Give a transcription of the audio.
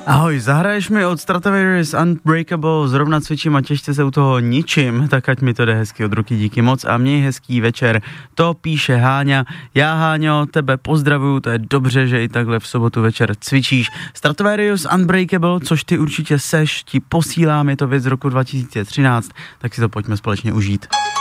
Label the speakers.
Speaker 1: Ahoj, zahraješ mi od Stratovarius Unbreakable, zrovna cvičím a těžce se u toho ničím, tak ať mi to jde hezky od ruky, díky moc a měj hezký večer. To píše Háňa. Já, Háňo, tebe pozdravuju, to je dobře, že i takhle v sobotu večer cvičíš. Stratovarius Unbreakable, což ty určitě seš, ti posílám, je to věc z roku 2013, tak si to pojďme společně užít.